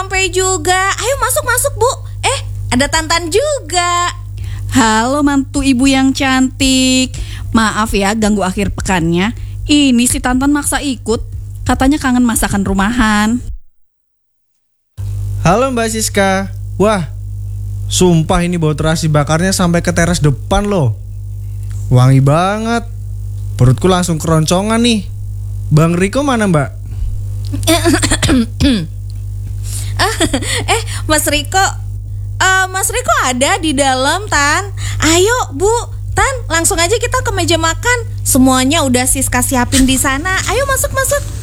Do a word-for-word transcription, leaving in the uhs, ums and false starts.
sampai juga. Ayo masuk-masuk, Bu. Eh, ada Tantan juga. Halo mantu ibu yang cantik. Maaf ya ganggu akhir pekannya. Ini si Tantan maksa ikut. Katanya kangen masakan rumahan. Halo Mbak Siska. Wah, sumpah ini bau terasi bakarnya sampai ke teras depan loh. Wangi banget. Perutku langsung keroncongan nih. Bang Riko mana Mbak? Eh, Mas Riko, uh, Mas Riko ada di dalam, Tan. Ayo, Bu, Tan, langsung aja kita ke meja makan. Semuanya udah Siska siapin di sana. Ayo masuk-masuk.